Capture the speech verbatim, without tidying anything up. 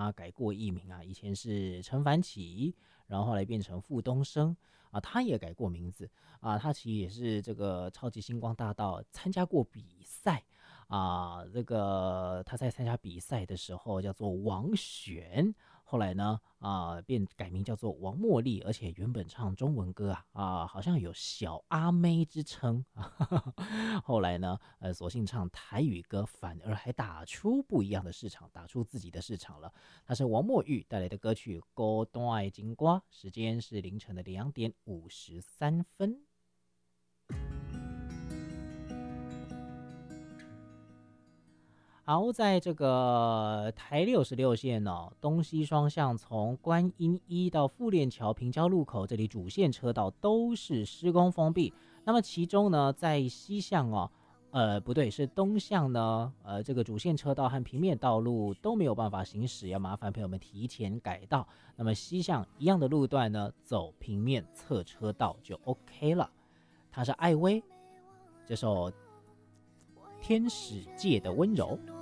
他改过艺名啊，以前是陈凡奇，然后后来变成傅东升啊，他也改过名字啊，他其实也是这个超级星光大道参加过比赛啊，这个他在参加比赛的时候叫做王璇。后来呢，啊、变改名叫做王茉莉，而且原本唱中文歌啊，啊、好像有小阿妹之称啊。后来呢，呃，索性唱台语歌，反而还打出不一样的市场，打出自己的市场了。他是王墨玉带来的歌曲《孤单的金瓜》，时间是凌晨的两点五十三分。好，在这个台六十六线哦，东西双向从观音一到富链桥平交路口，这里主线车道都是施工封闭。那么其中呢，在西向哦，呃，不对，是东向呢，呃，这个主线车道和平面道路都没有办法行驶，要麻烦朋友们提前改道。那么西向一样的路段呢，走平面侧车道就 OK 了。它是艾薇这首《天使界的温柔》。